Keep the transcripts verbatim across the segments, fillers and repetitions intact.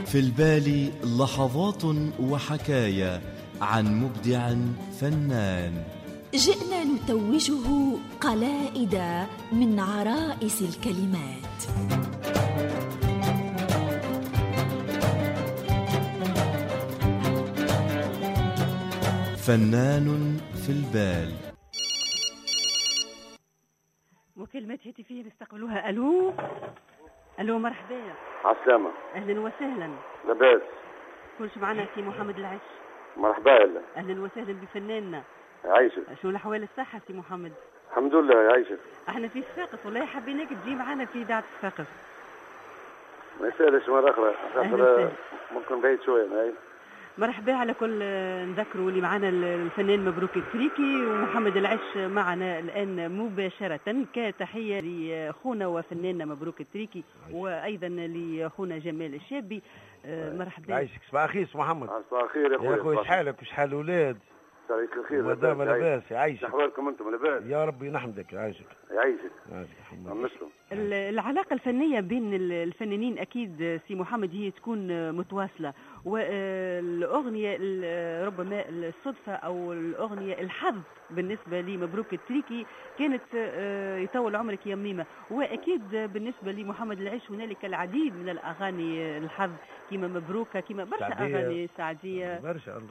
في البال لحظات وحكايا عن مبدع فنان، جئنا نتوجه قلائد من عرائس الكلمات. فنان في البال. مكالمات هاتفية نستقبلوها. ألو ألو، مرحبا. عالسلامة. أهلا وسهلا. لاباس؟ كلش معنا سي محمد العش. مرحبا. يلا أهلا وسهلا بفناننا. يعيشك. شنو الأحوال الصحة سي محمد؟ الحمد لله يعيشك. احنا في صفاقس والله حبيناك تجي معنا في إذاعة صفاقس. ما يسالش مرة أخرى خاطر ممكن بعيد شوية. هاي مرحبا. على كل نذكروا اللي معنا الفنان مبروك التريكي ومحمد العش معنا الآن مباشرة كتحية لأخونا وفناننا مبروك التريكي وأيضا لأخونا جمال الشابي. مرحبا. يعيشك. صباح الخير محمد. صباح الخير يا أخوي. يا أخوي شحالك وشحال الأولاد؟ يعيشك الخير. مدام لاباس. يعيشك. أحوالكم أنتم لاباس؟ يا ربي نحمدك. يعيشك. يعيشك. يعيشك. العلاقة الفنية بين الفنانين أكيد سي محمد هي تكون متواصلة، والأغنية ربما الصدفة أو الأغنية الحظ بالنسبة لي مبروك التريكي كانت يطول عمرك يا ميمة، وأكيد بالنسبة لي محمد العش هنالك العديد من الأغاني الحظ كما مبروكة كما برشا أغاني سعدية برشا.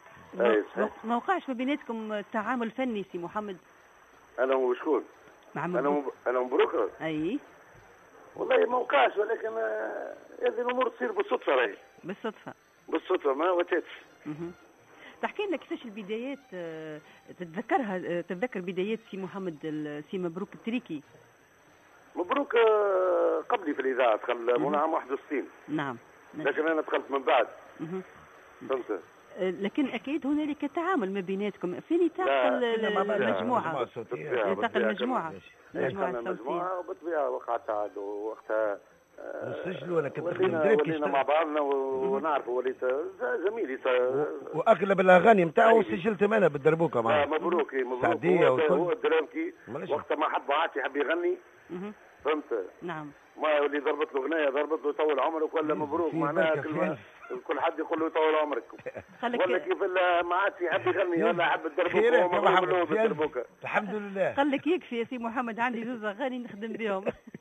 ما وقعش ما بيناتكم تعامل فني سي محمد؟ أنا وشكون؟ مع مبروك. أنا أنا مبروك. أي والله ما وقعش، ولكن هذه الأمور تصير بالصدفة. راهي بالصدفة بالصدفة ما وتاتش. تحكي لنا كيفاش البدايات تتذكرها، تتذكر بدايات سي محمد سي مبروك التريكي؟ مبروك قبلي في الإذاعة، دخل من عام واحد وستين. نعم. لكن أنا دخلت من بعد. فهمت. لكن أكيد هنالك تعامل ما بيناتكم في نطاق المجموعة. نطاق المجموعة. المجموعة وبالطبيعة وقعت عاد وقتها وسجلوا. أنا كنت ولينا مع بعضنا ونعرفوا وليت زميلي. وأغلب الأغاني نتاعو سجلتهم أنا بالدربوكة معاه. مبروك مبروك. سعدية هو الدرامكي وقتها ما حد بعت يحب يغني. فهمت. نعم. ما اللي ضربت له غنايه ضربت له يطول عمرك ولا مبروك. معناها كل, كل حد يقول له يطول عمرك. ولا كيف ما عادش يحب يغني ولا يحب الدربوكه. الحمد لله. قال لك يكفي يا سي محمد عندي زوز اغاني نخدم بهم.